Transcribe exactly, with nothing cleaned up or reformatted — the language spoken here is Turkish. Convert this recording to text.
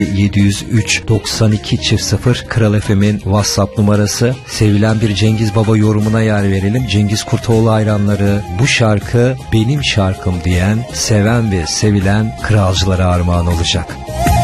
yedi yüz üç doksan iki çift sıfır Kral F M'in WhatsApp numarası. Sevilen bir Cengiz Baba yorumuna yer verelim. Cengiz Kurtoğlu hayranları, bu şarkı benim şarkım diyen, seven ve sevilen kralcılara armağan olacak.